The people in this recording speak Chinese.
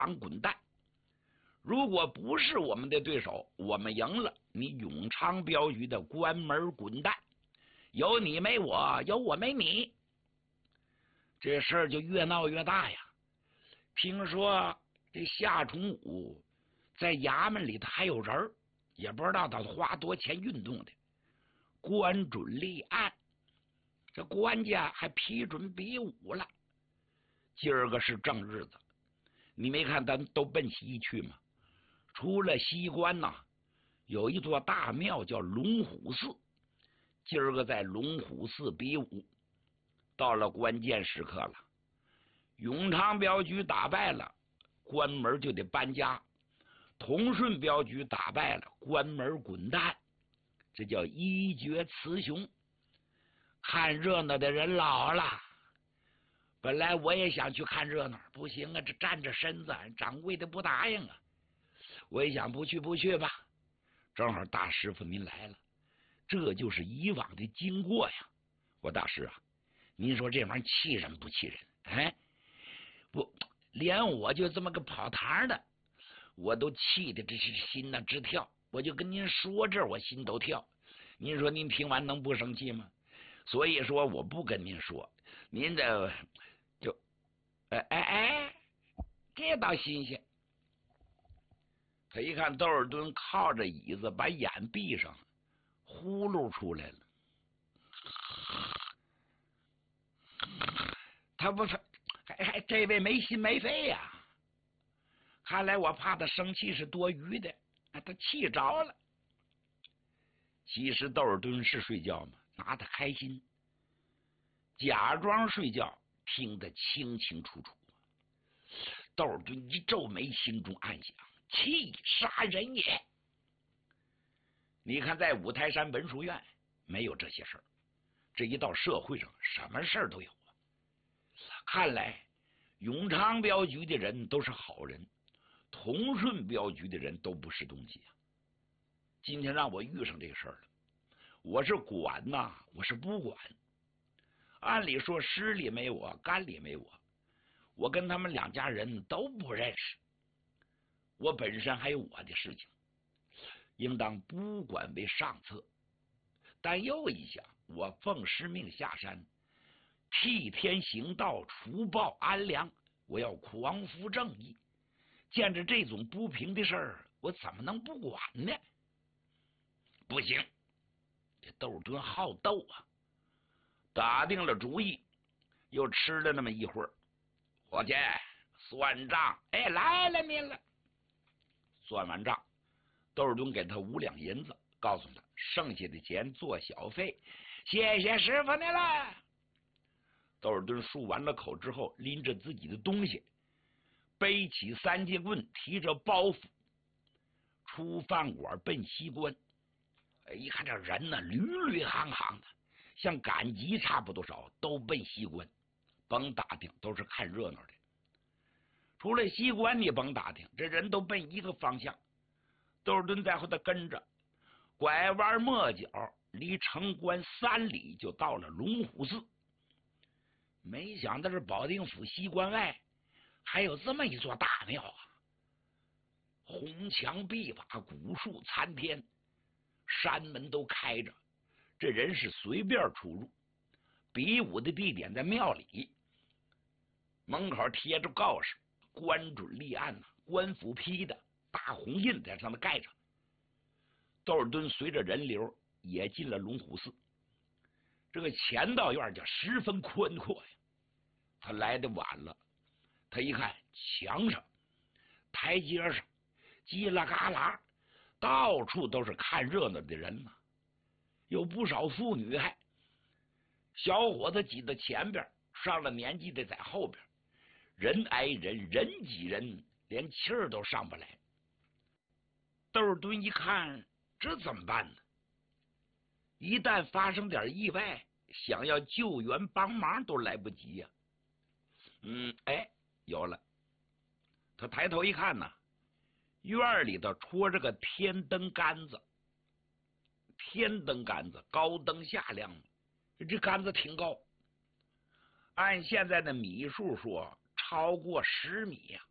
场滚蛋。如果不是我们的对手，我们赢了，你永昌镖局的关门滚蛋，有你没我，有我没你。这事儿就越闹越大呀。听说这夏崇武在衙门里头还有人，也不知道他花多钱运动的，官准立案，这官家还批准比武了。今儿个是正日子，你没看咱都奔西去吗？除了西关呐，有一座大庙叫龙虎寺，今儿个在龙虎寺比武。到了关键时刻了，永昌镖局打败了，关门就得搬家；同顺镖局打败了，关门滚蛋。这叫一决雌雄。看热闹的人老了，本来我也想去看热闹，不行啊，这站着身子，掌柜的不答应啊。我也想不去吧，正好大师傅您来了，这就是以往的经过呀。我大师啊，您说这玩意儿气人不气人？哎，不，连我就这么个跑堂的，我都气的这是心呐直跳。我就跟您说这我心都跳，您说您听完能不生气吗？所以说我不跟您说，您这就这倒新鲜。他一看窦尔敦靠着椅子把眼闭上，呼噜出来了。他不是还这位没心没肺呀，看来我怕他生气是多余的，他气着了。其实窦尔敦是睡觉嘛，拿他开心，假装睡觉，听得清清楚楚。窦尔敦一皱眉，心中暗想：气杀人也。你看在五台山文殊院没有这些事儿，这一到社会上什么事儿都有啊。看来永昌镖局的人都是好人，同顺镖局的人都不是东西啊。今天让我遇上这个事儿了，我是管呐，我是不管。按理说湿里没我，干里没我，我跟他们两家人都不认识，我本身还有我的事情，应当不管为上策。但又一想，我奉师命下山，替天行道，除暴安良，我要匡扶正义。见着这种不平的事儿，我怎么能不管呢？不行，这窦尔敦好斗啊！打定了主意，又吃了那么一会儿，伙计算账。哎，来了您了。算完账，窦尔敦给他5两银子，告诉他剩下的钱做小费，谢谢师傅您了。窦尔敦漱完了口之后，拎着自己的东西，背起3节棍，提着包袱，出饭馆奔西关。一看这人呢，屡屡行行的，像赶集差不多少，都奔西关。甭打听，都是看热闹的。除了西关，你甭打听，这人都奔一个方向。窦尔敦在后头跟着，拐弯抹角，离城关3里就到了龙虎寺。没想到这保定府西关外还有这么一座大庙啊！红墙碧瓦，古树参天，山门都开着，这人是随便出入。比武的地点在庙里，门口贴着告示，官准立案呐，官府批的，大红印在上面盖着。窦尔敦随着人流也进了龙虎寺。这个前道院叫十分宽阔呀，他来的晚了。他一看墙上、台阶上叽啦嘎啦，到处都是看热闹的人呐，有不少妇女，还小伙子挤到前边，上了年纪的在后边，人挨人，人挤人，连气儿都上不来。窦尔敦一看，这怎么办呢？一旦发生点意外，想要救援帮忙都来不及呀。有了。他抬头一看呢，院里头戳着个天灯杆子，天灯杆子高灯下亮，这杆子挺高，按现在的米数说超过10米呀。